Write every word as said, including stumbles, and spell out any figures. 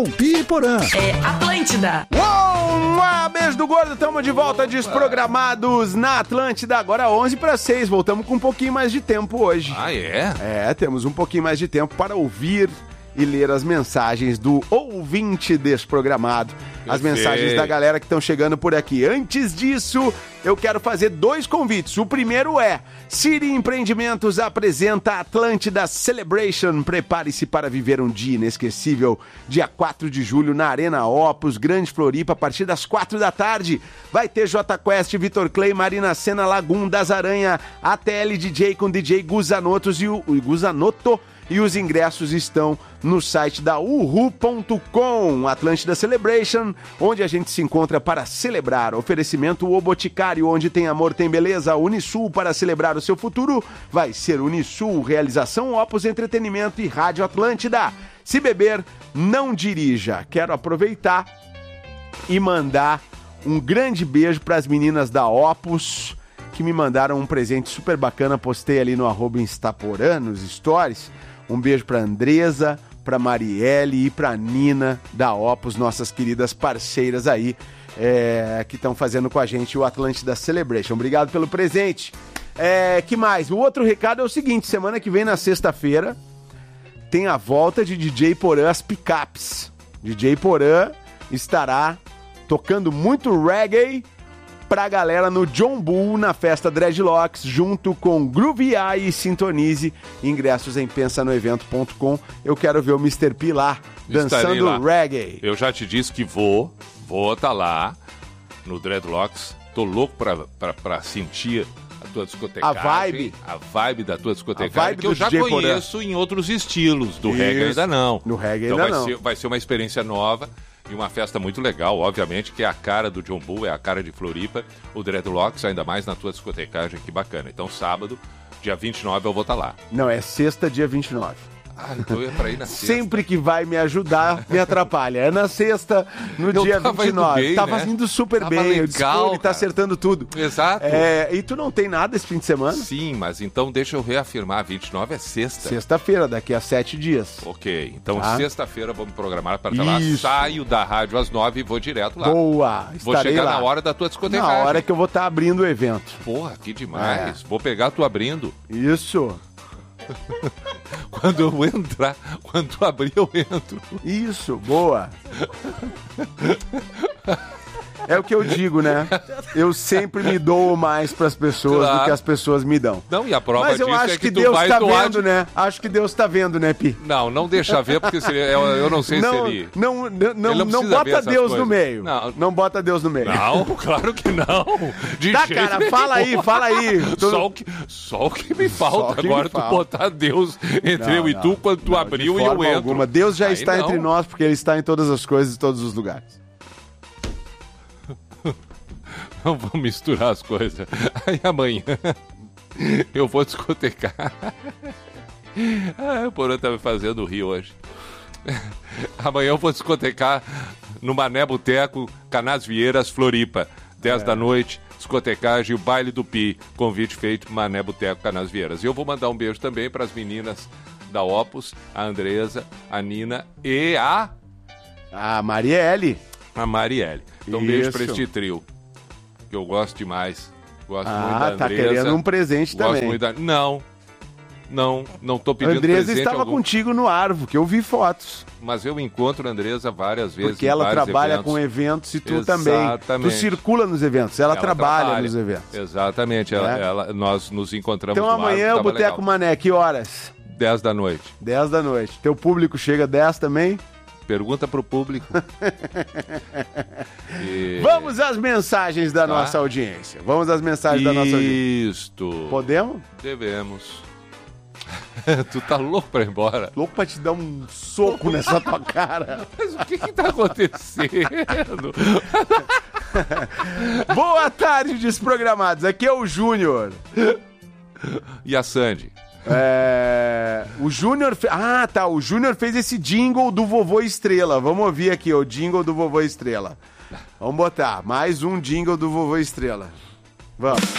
Tupi e Porã. É Atlântida. Uou! Beijo do gordo, estamos de volta desprogramados na Atlântida, agora onze para seis, voltamos com um pouquinho mais de tempo hoje. Ah, é? É, temos um pouquinho mais de tempo para ouvir e ler as mensagens do ouvinte desprogramado, as Perfeito. mensagens da galera que estão chegando por aqui. Antes disso, eu quero fazer dois convites. O primeiro é: Siri Empreendimentos apresenta Atlântida Celebration. Prepare-se para viver um dia inesquecível. Dia quatro de julho na Arena Opus, Grande Floripa, a partir das quatro da tarde. Vai ter J Quest, Vitor Clay, Marina Sena, Lagum, Das Aranha, A T L D J com D J Guzanotos e o, o Guzanoto. E os ingressos estão no site da uhu ponto com, Atlântida Celebration, onde a gente se encontra para celebrar. Oferecimento O Boticário, onde tem amor, tem beleza. Unisul, para celebrar o seu futuro, vai ser Unisul. Realização Opus Entretenimento e Rádio Atlântida. Se beber, não dirija. Quero aproveitar e mandar um grande beijo para as meninas da Opus, que me mandaram um presente super bacana. Postei ali no arroba Instaporã, nos stories. Um beijo pra Andresa, pra Marielle e pra Nina da Opus, nossas queridas parceiras aí, é, que estão fazendo com a gente o Atlântida Celebration. Obrigado pelo presente. É, que mais? O outro recado é o seguinte: semana que vem, na sexta-feira, tem a volta de D J Porã às picapes. D J Porã estará tocando muito reggae pra galera no John Bull, na festa Dreadlocks, junto com Groovy Eye e Sintonize. Ingressos em pensa no evento ponto com. Eu quero ver o mister P lá, dançando lá. reggae. Eu já te disse que vou, vou estar tá lá no Dreadlocks. Tô louco pra, pra, pra sentir a tua discotecagem. A vibe. A vibe da tua discotecagem, A vibe que eu do já D J conheço Porã. Em outros estilos. Do Isso. reggae ainda não. No reggae então ainda vai não. Ser, vai ser uma experiência nova. E uma festa muito legal, obviamente, que é a cara do John Bull, é a cara de Floripa, o Dreadlocks, ainda mais na tua discotecagem, que bacana. Então, sábado, dia vinte e nove, eu vou estar lá. Não, é sexta, dia vinte e nove. Ah, então eu ia pra ir na sexta. Sempre que vai me ajudar, me atrapalha. É na sexta, no Não dia tava vinte e nove. indo bem, tava né? indo super Tava bem. legal, Eu disse, pô, ele tá cara. acertando tudo. Exato. É, e tu não tem nada esse fim de semana? Sim, mas então deixa eu reafirmar, vinte e nove é sexta. Sexta-feira, daqui a sete dias. Ok, então Tá. sexta-feira vamos programar para estar lá. Isso. Saio da rádio às nove e vou direto lá. Boa, Vou estarei chegar lá. na hora da tua discotecagem. Na hora que eu vou estar abrindo o evento. Porra, que demais. É. Vou pegar tu abrindo. Isso, Quando eu entrar, quando tu abrir, eu entro. isso, boa. É o que eu digo, né? Eu sempre me dou mais pras pessoas Claro. do que as pessoas me dão. Não, e a prova Mas eu disso acho é que, que, tu Deus vai tá doar vendo, de... né? Acho que Deus tá vendo, né, Pi? Não, não deixa ver, porque seria, eu, eu não sei Não, se ele... não, não, não, não não precisa ver bota essas Deus coisas. no meio. Não. Não bota Deus no meio. Não, claro que não. De Tá, jeito cara, nenhum. fala aí, fala aí. Tu- Só o, que, só o que me falta. o que Agora me tu falta. botar Deus entre Não, eu e não. tu quando tu Não, abriu de e eu forma entro. alguma. Deus já Aí está não. entre nós, porque Ele está em todas as coisas, em todos os lugares. Não vamos misturar as coisas. Aí amanhã eu vou discotecar. Ah, o Porã tá me fazendo rir hoje. Amanhã eu vou discotecar no Mané Boteco, Canasvieiras, Floripa. dez da noite, discotecagem, o baile do Pi. Convite feito, Mané Boteco, Canasvieiras. E eu vou mandar um beijo também para as meninas da Opus, a Andresa, a Nina e a... A Marielle. A Marielle. Então um beijo Isso. para este trio, que eu gosto demais. Gosto muito da Ah, Andresa. tá querendo um presente Gosto também. muito da... Não, não, não tô A pedindo Andresa presente estava algum, contigo no Arvo, que eu vi fotos. mas eu encontro a Andresa várias vezes. Porque em ela vários trabalha eventos. com eventos e tu Exatamente. também. Tu circula nos eventos, ela, Ela trabalha, nos eventos. Exatamente, ela, É. ela- nós nos encontramos Então no amanhã Arvo, o tava Boteco legal. Mané, que horas? dez da noite. dez da noite. Teu público chega dez também? Pergunta pro público. E- Vamos às mensagens da Tá. nossa audiência. Vamos às mensagens da nossa audiência. Isto. Podemos? Devemos. Tu tá louco pra ir embora? Louco pra te dar um soco nessa tua cara. Mas o que que tá acontecendo? Boa tarde, desprogramados. Aqui é o Júnior. E a Sandy? É... O Júnior... Fe... Ah, tá. O Júnior fez esse jingle do Vovô Estrela. Vamos ouvir aqui, o jingle do Vovô Estrela. Vamos botar mais um jingle do Vovô Estrela. Vamos.